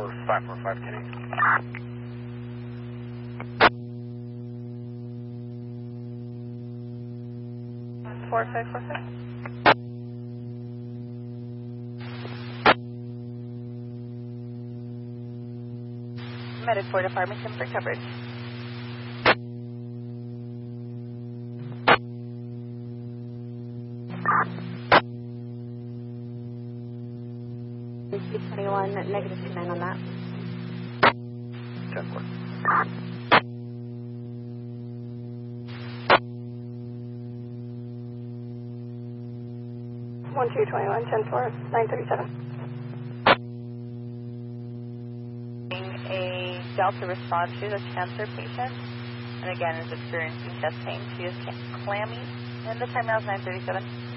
545 Kenny. 4545. Medic 4 to Farmington for coverage. -21, -29 on that. 10-4. One 221, 10-4, 937. A Delta response. She's a cancer patient, and again is experiencing chest pain. She is clammy, and the time now is 9:37.